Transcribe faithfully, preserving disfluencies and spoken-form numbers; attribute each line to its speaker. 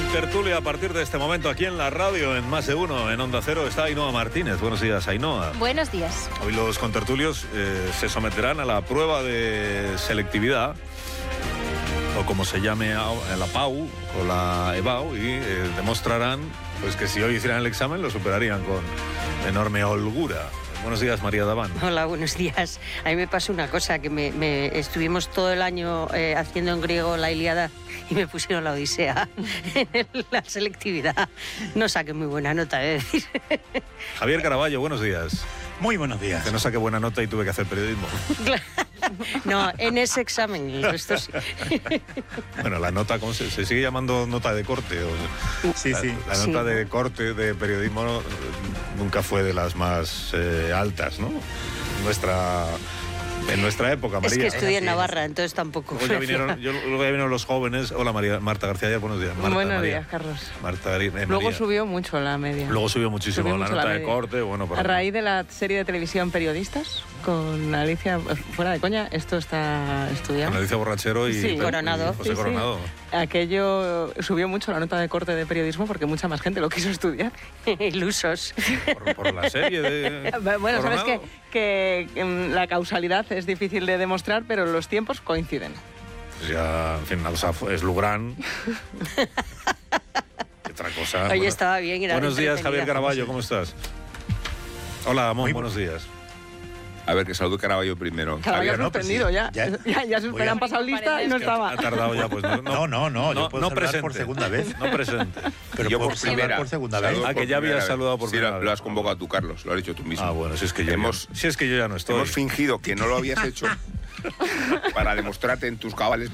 Speaker 1: tertulia a partir de este momento aquí en la radio, en Más de Uno, en Onda Cero, está Ainhoa Martínez. Buenos días, Ainhoa.
Speaker 2: Buenos días.
Speaker 1: Hoy los contertulios eh, se someterán a la prueba de selectividad, o como se llame, a la P A U o la E B A U, y eh, demostrarán pues, que si hoy hicieran el examen lo superarían con enorme holgura. Buenos días, María Daván.
Speaker 3: Hola, buenos días. A mí me pasó una cosa, que me, me estuvimos todo el año eh, haciendo en griego la Ilíada y me pusieron la Odisea en la selectividad. No saqué muy buena nota, es decir.
Speaker 1: Javier Caraballo, buenos días.
Speaker 4: Muy buenos días.
Speaker 1: Que no saqué buena nota y tuve que hacer periodismo.
Speaker 3: No, en ese examen, el resto sí.
Speaker 1: Bueno, la nota, ¿cómo se, se sigue llamando nota de corte? O,
Speaker 4: sí,
Speaker 1: la,
Speaker 4: sí.
Speaker 1: La nota
Speaker 3: Sí.
Speaker 1: de corte de periodismo no, nunca fue de las más eh, altas, ¿no? Nuestra... En nuestra época, María.
Speaker 3: Es que estudié en
Speaker 4: Sí.
Speaker 3: Navarra, entonces tampoco.
Speaker 1: Luego ya vinieron, yo, luego ya vinieron los jóvenes. Hola, María, Marta García Ayer, buenos días. Marta,
Speaker 5: Buenos
Speaker 1: María.
Speaker 5: días, Carlos.
Speaker 1: Marta Gar- eh,
Speaker 5: Luego
Speaker 1: María.
Speaker 5: subió mucho la media.
Speaker 1: Luego subió muchísimo
Speaker 5: Subió
Speaker 1: la
Speaker 5: mucho
Speaker 1: nota
Speaker 5: la
Speaker 1: de
Speaker 5: media.
Speaker 1: corte. Bueno, por
Speaker 5: A raíz de la serie de televisión Periodistas, con Alicia, fuera de coña, esto está estudiado.
Speaker 1: Con Alicia Borrachero y,
Speaker 5: Sí.
Speaker 1: y
Speaker 3: Coronado.
Speaker 1: José
Speaker 5: Sí, sí.
Speaker 1: Coronado.
Speaker 5: Aquello subió mucho la nota de corte de periodismo porque mucha más gente lo quiso estudiar.
Speaker 3: Ilusos.
Speaker 1: Por, por la serie de
Speaker 5: Bueno, sabes
Speaker 1: Coronado.
Speaker 5: que, que mm, la causalidad es difícil de demostrar, pero los tiempos coinciden.
Speaker 1: Pues ya, en fin, o sea, es Lugrán. ¿Qué otra cosa?
Speaker 3: Hoy
Speaker 1: Bueno,
Speaker 3: estaba bien. Era
Speaker 1: buenos días,
Speaker 3: entretenida.
Speaker 1: Javier Caraballo, ¿cómo estás? Hola, Amón,
Speaker 4: Muy
Speaker 1: buenos días.
Speaker 6: A ver, que saludo Caraballo primero.
Speaker 5: Cada
Speaker 4: Javier,
Speaker 5: vez
Speaker 4: no, pues
Speaker 5: suspendido
Speaker 4: sí,
Speaker 5: ya.
Speaker 4: ya-
Speaker 5: Ya, ya, se
Speaker 4: voy
Speaker 5: me
Speaker 4: a-
Speaker 5: han pasado lista y no
Speaker 1: Es que
Speaker 5: estaba.
Speaker 1: ha tardado ya, pues no.
Speaker 4: No, no, no, yo puedo saludar
Speaker 1: presente.
Speaker 4: por segunda vez.
Speaker 1: No presente.
Speaker 4: Pero
Speaker 6: yo
Speaker 4: puedo
Speaker 6: por
Speaker 4: saludar
Speaker 6: primera.
Speaker 4: por segunda vez.
Speaker 6: Saludo
Speaker 1: Ah,
Speaker 6: por
Speaker 1: que ya habías
Speaker 6: primera vez.
Speaker 1: saludado por
Speaker 6: Sí,
Speaker 1: primera
Speaker 6: lo,
Speaker 1: vez.
Speaker 6: lo has convocado tú, Carlos, lo has dicho tú mismo.
Speaker 1: Ah, bueno, si es que yo,
Speaker 6: Hemos-
Speaker 1: ya, no- si es que yo ya no estoy.
Speaker 6: Hemos fingido que no lo habías hecho para demostrarte en tus cabales